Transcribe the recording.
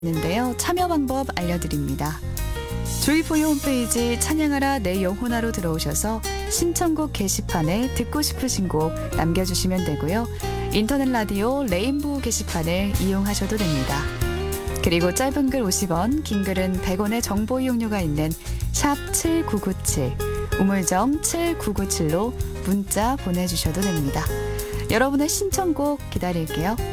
있는데요. 참여 방법 알려드립니다. 조이포유 홈페이지 찬양하라 내 영혼아로 들어오셔서 신청곡 게시판에 듣고 싶으신 곡 남겨주시면 되고요. 인터넷 라디오 레인보우 게시판을 이용하셔도 됩니다. 그리고 짧은 글 50원, 긴 글은 100원의 정보 이용료가 있는 샵 7997, 우물정 7997로 문자 보내주셔도 됩니다. 여러분의 신청곡 기다릴게요.